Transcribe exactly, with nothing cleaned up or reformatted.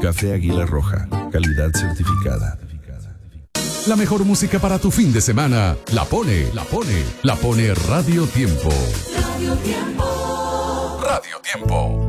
Café Águila Roja, calidad certificada. La mejor música para tu fin de semana la pone, la pone, la pone Radio Tiempo. Radio Tiempo. Radio Tiempo.